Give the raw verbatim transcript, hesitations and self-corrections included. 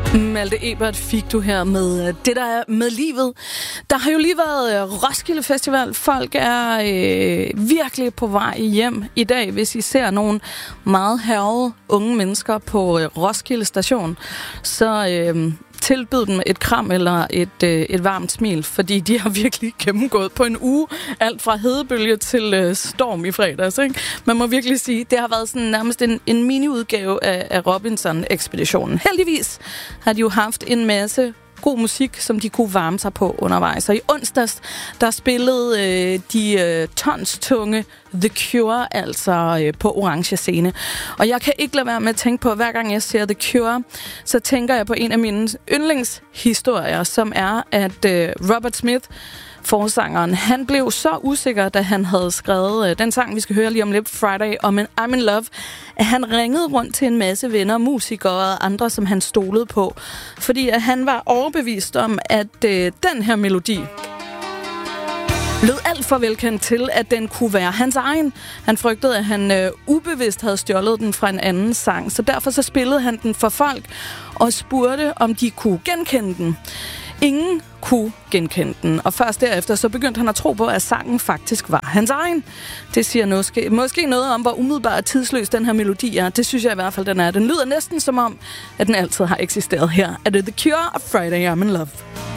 Malte Ebert fik du her med det, der er med livet. Der har jo lige været Roskilde Festival. Folk er øh, virkelig på vej hjem i dag, hvis I ser nogle meget hærgede unge mennesker på øh, Roskilde Station. Så øh, tilbyd dem et kram eller et, øh, et varmt smil, fordi de har virkelig gennemgået på en uge alt fra hedebølge til øh, storm i fredags. Ikke? Man må virkelig sige, det har været sådan nærmest en, en mini-udgave af, af Robinson-ekspeditionen. Heldigvis har de jo haft en masse god musik, som de kunne varme sig på undervejs. Så i onsdags, der spillede øh, de øh, tonstunge The Cure, altså øh, på orange scene. Og jeg kan ikke lade være med at tænke på, hver gang jeg ser The Cure, så tænker jeg på en af mine yndlingshistorier, som er, at øh, Robert Smith, forsangeren, han blev så usikker, da han havde skrevet øh, den sang, vi skal høre lige om lidt, Friday, om en I'm in Love, at han ringede rundt til en masse venner, musikere og andre, som han stolede på. Fordi at han var overbevist om, at øh, den her melodi lød alt for velkendt til, at den kunne være hans egen. Han frygtede, at han øh, ubevidst havde stjålet den fra en anden sang, så derfor så spillede han den for folk og spurgte, om de kunne genkende den. Ingen kunne genkende den, og først derefter så begyndte han at tro på, at sangen faktisk var hans egen. Det siger måske, måske noget om, hvor umiddelbart tidsløs den her melodi er. Det synes jeg i hvert fald, den er. Den lyder næsten som om, at den altid har eksisteret her. Er det The Cure og Friday I'm in Love?